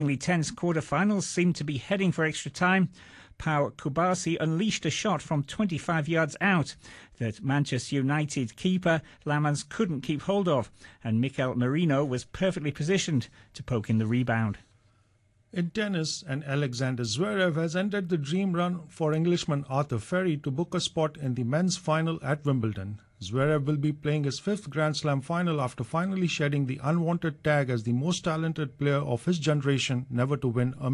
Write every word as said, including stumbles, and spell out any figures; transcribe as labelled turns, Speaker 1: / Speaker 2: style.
Speaker 1: tense quarterfinals seemed to be heading for extra time. Pau Kubasi unleashed a shot from twenty-five yards out that Manchester United keeper Lamans couldn't keep hold of, and Mikel Merino was perfectly positioned to poke in the rebound.
Speaker 2: In tennis, and Alexander Zverev has ended the dream run for Englishman Arthur Ferry to book a spot in the men's final at Wimbledon. Zverev will be playing his fifth Grand Slam final after finally shedding the unwanted tag as the most talented player of his generation never to win a